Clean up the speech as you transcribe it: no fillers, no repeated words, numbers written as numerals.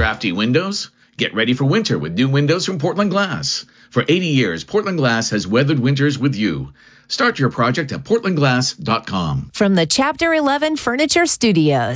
Drafty windows? Get ready for winter with new windows from Portland Glass. For 80 years, Portland Glass has weathered winters with you. Start your project at portlandglass.com. From the Chapter 11 Furniture Studios.